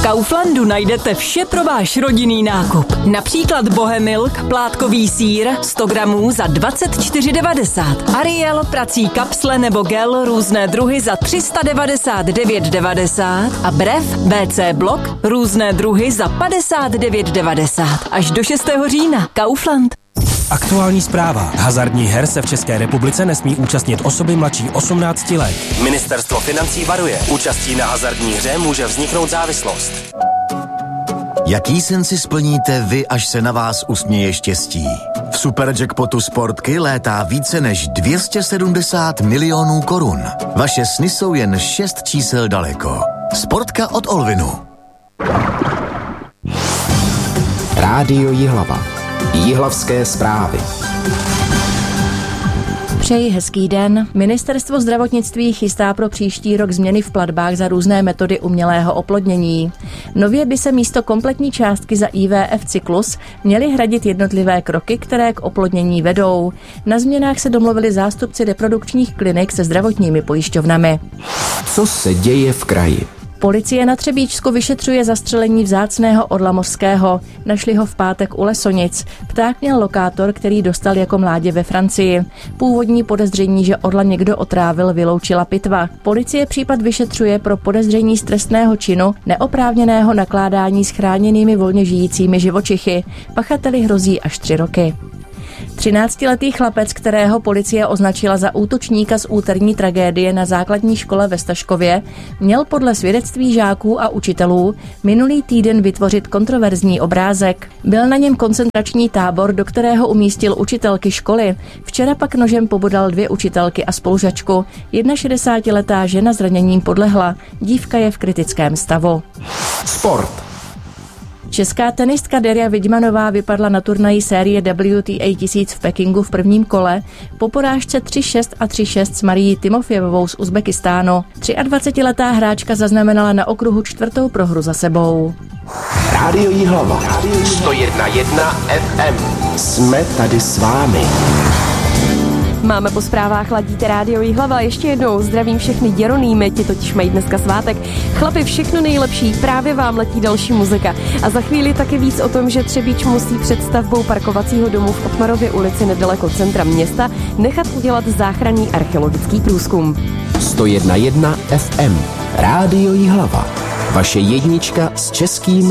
V Kauflandu najdete vše pro váš rodinný nákup. Například Bohemilk, plátkový sýr, 100 gramů za 24,90. Ariel, prací kapsle nebo gel, různé druhy za 399,90. A Brev, BC Blok, různé druhy za 59,90. Až do 6. října. Kaufland. Aktuální zpráva. Hazardních her se v České republice nesmí účastnit osoby mladší 18 let. Ministerstvo financí varuje. Účastí na hazardní hře může vzniknout závislost. Jaký sen si splníte vy, až se na vás usměje štěstí? V Superjackpotu Sportky létá více než 270 milionů korun. Vaše sny jsou jen 6 čísel daleko. Sportka od Olvinu. Rádio Jihlava. Jihlavské zprávy. Přeji hezký den. Ministerstvo zdravotnictví chystá pro příští rok změny v platbách za různé metody umělého oplodnění. Nově by se místo kompletní částky za IVF cyklus měly hradit jednotlivé kroky, které k oplodnění vedou. Na změnách se domluvili zástupci reprodukčních klinik se zdravotními pojišťovnami. Co se děje v kraji? Policie na Třebíčsku vyšetřuje zastřelení vzácného orla mořského. Našli ho v pátek u Lesonic. Pták měl lokátor, který dostal jako mládě ve Francii. Původní podezření, že orla někdo otrávil, vyloučila pitva. Policie případ vyšetřuje pro podezření z trestného činu neoprávněného nakládání s chráněnými volně žijícími živočichy. Pachateli hrozí až 3 roky. 13letý chlapec, kterého policie označila za útočníka z úterní tragédie na základní škole ve Staškově, měl podle svědectví žáků a učitelů minulý týden vytvořit kontroverzní obrázek. Byl na něm koncentrační tábor, do kterého umístil učitelky školy. Včera pak nožem pobodal 2 učitelky a spolužačku. 61letá žena zraněním podlehla. Dívka je v kritickém stavu. Sport. Česká tenistka Darja Vidmanová vypadla na turnaji série WTA 1000 v Pekingu v prvním kole po porážce 3-6 a 3-6 s Marií Timofjevovou z Uzbekistánu. 23letá hráčka zaznamenala na okruhu 4. prohru za sebou. Rádio Jihlava. 101,1 FM. Jsme tady s vámi. Máme po zprávách, ladíte Rádio Jihlava. Ještě jednou zdravím všechny Jeronýmy, ti totiž mají dneska svátek. Chlapi, všechno nejlepší, právě vám letí další muzika. A za chvíli taky víc o tom, že Třebíč musí před stavbou parkovacího domu v Otmarově ulici nedaleko centra města nechat udělat záchranný archeologický průzkum. 101,1 FM. Rádio Jihlava. Vaše jednička s českými